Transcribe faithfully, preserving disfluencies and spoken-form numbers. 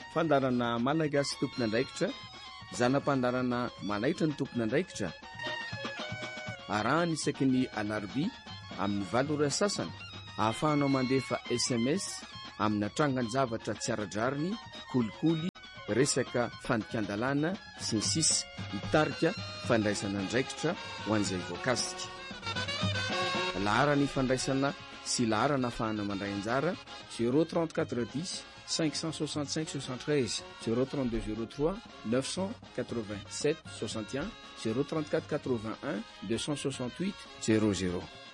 fandarana malagasy tompona andraikitra, zanam-pandarana manaitra ny tompona andraikitra. Arahany isaky ny alarobia amin'ny valora sasany, ahafahanao mandefa S M S amin'ny atrangan-javatra tsy ara-drariny, kolikoly, resaka fandikan-dalàna sy ny sisa, mitarika fandraisana andraikitra ho an'izay voakasika. Laharany fandraisana sy laharana ahafahana mandray anjara zéro trente-quatre dix cinq cent soixante-cinq soixante-treize, zéro trente-deux zéro trois neuf cent quatre-vingt-sept soixante et un, zéro trente-quatre quatre-vingt-un deux cent soixante-huit zéro zéro.